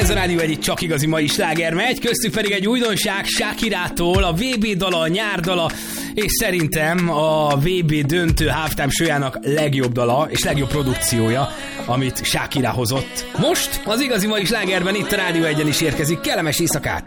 Ez a Rádió egy csak igazi mai sláger megy, köztük pedig egy újdonság Shakirától, a VB dala, a nyárdala, és szerintem a VB döntő halftime show-jának legjobb dala és legjobb produkciója, amit Shakira hozott. Most az igazi mai slágerben itt a Rádió 1-en is érkezik. Kellemes éjszakát!